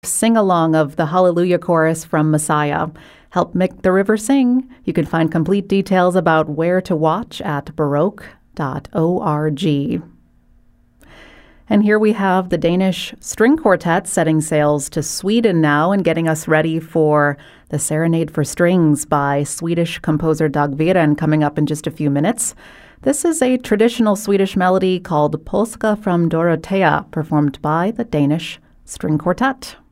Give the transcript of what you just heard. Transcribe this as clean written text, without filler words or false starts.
sing-along of the Hallelujah Chorus from Messiah. Help make the river sing. You can find complete details about where to watch at baroque.org. And here we have the Danish String Quartet setting sails to Sweden now and getting us ready for the Serenade for Strings by Swedish composer Dag Viren coming up in just a few minutes. This is a traditional Swedish melody called Polska from Dorotea, performed by the Danish String Quartet.